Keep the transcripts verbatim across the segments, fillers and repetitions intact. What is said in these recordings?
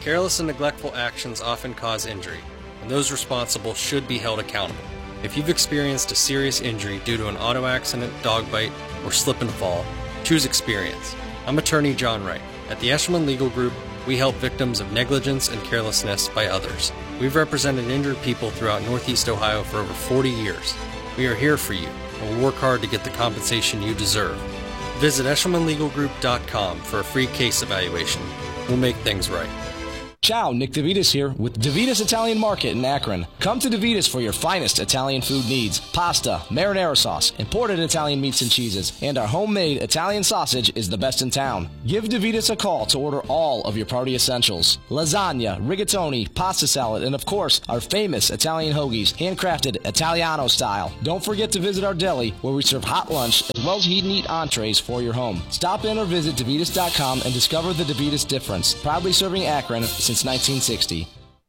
Careless and neglectful actions often cause injury, and those responsible should be held accountable. If you've experienced a serious injury due to an auto accident, dog bite, or slip and fall, choose experience. I'm attorney John Wright. At the Eshelman Legal Group, we help victims of negligence and carelessness by others. We've represented injured people throughout Northeast Ohio for over forty years. We are here for you, and we'll work hard to get the compensation you deserve. Visit eshelman legal group dot com for a free case evaluation. We'll make things right. Ciao, Nick DeVitas here with DeVitas Italian Market in Akron. Come to DeVitas for your finest Italian food needs. Pasta, marinara sauce, imported Italian meats and cheeses, and our homemade Italian sausage is the best in town. Give DeVitas a call to order all of your party essentials. Lasagna, rigatoni, pasta salad, and of course, our famous Italian hoagies, handcrafted Italiano style. Don't forget to visit our deli where we serve hot lunch as well as heat and eat entrees for your home. Stop in or visit DeVitas dot com and discover the DeVitas difference. Proudly serving Akron since nineteen sixty.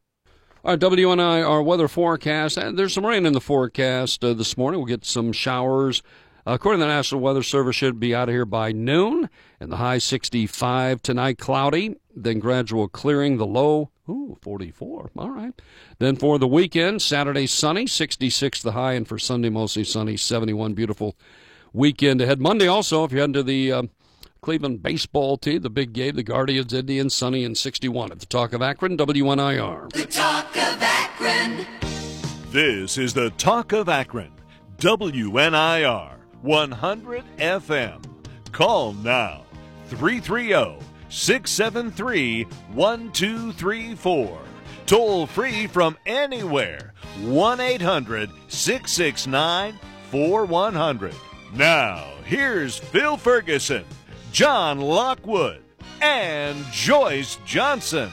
All right, W N I, our weather forecast. And there's some rain in the forecast uh, this morning. We'll get some showers. Uh, according to the National Weather Service, should be out of here by noon. And the high sixty-five tonight, cloudy. Then gradual clearing, the low, ooh, forty-four. All right. Then for the weekend, Saturday sunny, sixty-six the high. And for Sunday, mostly sunny, seventy-one. Beautiful weekend ahead. Monday also, if you're heading to the uh, Cleveland baseball team, the big game, the Guardians, Indians, sunny and sixty-one at the Talk of Akron, W N I R. The Talk of Akron. This is the Talk of Akron, W N I R, one hundred F M. Call now, three three zero, six seven three, one two three four. Toll free from anywhere, one eight hundred, six six nine, four one zero zero. Now, here's Phil Ferguson, John Lockwood, and Joyce Johnson.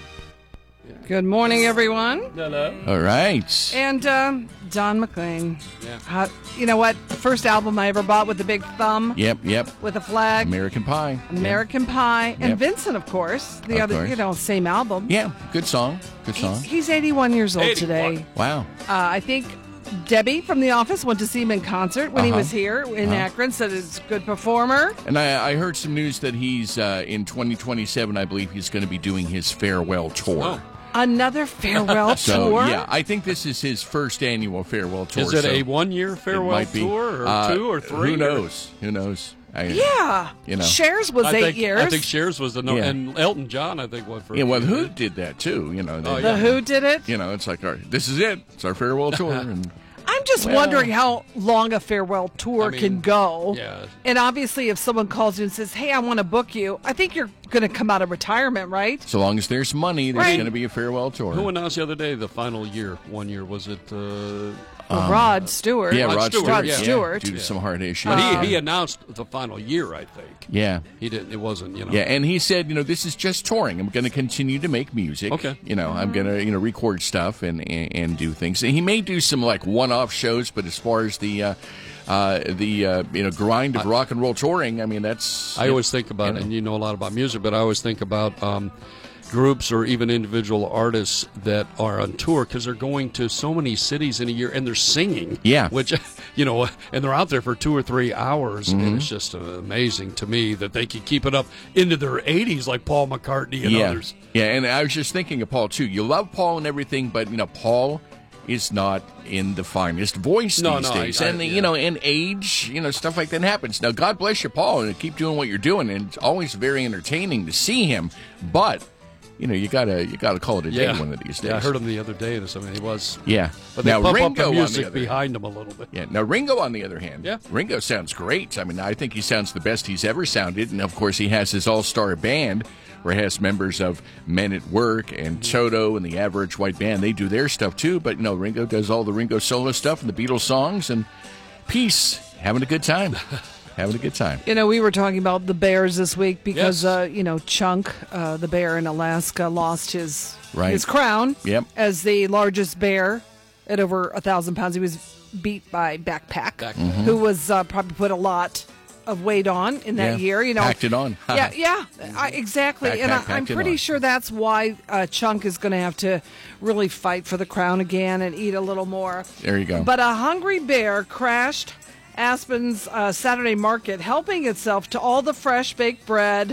Good morning, everyone. Hello. All right. And um, Don McLean. Yeah. Uh, you know what? First album I ever bought with the big thumb. Yep, yep. With a flag. American Pie. American yep. Pie. And Yep. Vincent, of course. The Of other, course. you know, same album. Yeah, good song. Good song. He, he's eighty-one years old eighty-one. today. Wow. Uh, I think Debbie from The Office went to see him in concert when he Uh-huh. was here in Uh-huh. Akron, said he's a good performer. And I, I heard some news that he's uh, in twenty twenty-seven, I believe he's going to be doing his farewell tour. Oh. Another farewell So, tour? yeah, I think this is his first annual farewell tour. Is it so a one-year farewell it might be. tour, or Uh, two, or three? Who or- knows? Who knows? I, Yeah. You know. Cher's was I eight think, years. I think Cher's was the no, Yeah. and Elton John, I think, went for. Yeah, well, a few Who years. did that, too? You know, they- Oh, the yeah. Who did it? You know, it's like, all right, this is it. It's our farewell tour. And I'm just Well- wondering how long a farewell tour I mean, can go. yeah. And obviously, if someone calls you and says, hey, I want to book you, I think you're going to come out of retirement, right? so long as there's money, there's Right. going to be a farewell tour. Who announced the other day the final year? One year was it? Uh, Well, Rod Stewart. yeah, Rod Rod Stewart, Stewart. Rod yeah, Stewart. Due to some heart issues. but Uh, he, he announced the final year, I think. yeah. He didn't. It wasn't. You know. Yeah, and he said, you know, this is just touring. I'm going to continue to make music. Okay. You know, I'm going to, you know, record stuff and, and, and do things. And he may do some, like, one-off shows, but as far as the, uh, uh, the uh, you know, grind of rock and roll touring, I mean, that's... I always think about, you know. and you know a lot about music, but I always think about um, groups or even individual artists that are on tour because they're going to so many cities in a year and they're singing. Yeah. Which, you know, and they're out there for two or three hours. Mm-hmm. And it's just uh, amazing to me that they can keep it up into their eighties like Paul McCartney and yeah. others. Yeah, and I was just thinking of Paul, too. You love Paul and everything, but, you know, Paul is not in the finest voice No, these no, I- days. I- and, yeah. you know, and age, you know, stuff like that happens. Now, God bless you, Paul, and keep doing what you're doing. And it's always very entertaining to see him. But, you know, you gotta you gotta call it a day Yeah. one of these days. Yeah, I heard him the other day. And something. He was. Yeah. But they now, pump Ringo, up the on music other hand- behind him a little bit. Yeah. Now, Ringo, on the other hand, Yeah. Ringo sounds great. I mean, I think he sounds the best he's ever sounded. And, of course, he has his all-star band where he has members of Men at Work and Toto and the Average White Band. They do their stuff, too. But, you know, Ringo does all the Ringo solo stuff and the Beatles songs. And peace. Having a good time. Having a good time. You know, we were talking about the bears this week because, Yes. uh, you know, Chunk, uh, the bear in Alaska, lost his Right. his crown Yep. as the largest bear at over a thousand pounds. He was beat by Backpack, Backpack. who was uh, probably put a lot of weight on in that Yeah. year. You know, Packed it on. yeah, yeah, I, exactly. Backpack and I, I'm packed it pretty on. sure that's why uh, Chunk is going to have to really fight for the crown again and eat a little more. There you go. But a hungry bear crashed Aspen's uh, Saturday market, helping itself to all the fresh baked bread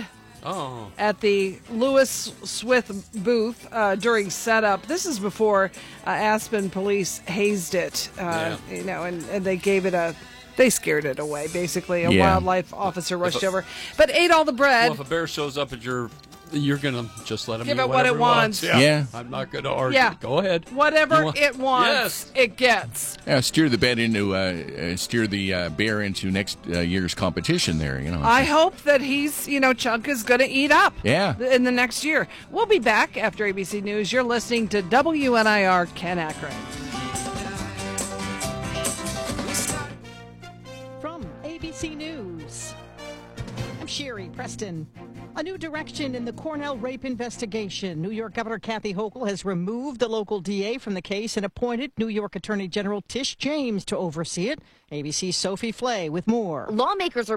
Oh. at the Lewis Swith booth uh, during setup. This is before uh, Aspen police hazed it, uh, Yeah. you know, and, and they gave it a, they scared it away, basically. A Yeah. wildlife officer rushed over, but ate all the bread. Well, if a bear shows up at your, you're gonna just let him Give eat it what whatever it he wants. wants. Yeah. I'm not gonna argue. Yeah. Go ahead. Whatever You want- it wants, Yes. it gets. Yeah, steer the bet into uh, uh, steer the uh, bear into next uh, year's competition. There, you know. I hope that he's, you know, Chunk is going to eat up Yeah. in the next year. We'll be back after A B C News. You're listening to W N I R Ken Akron. From A B C News, I'm Sherry Preston. A new direction in the Cornell rape investigation. New York Governor Kathy Hochul has removed the local D A from the case and appointed New York Attorney General Tish James to oversee it. A B C's Sophie Flay with more. Lawmakers are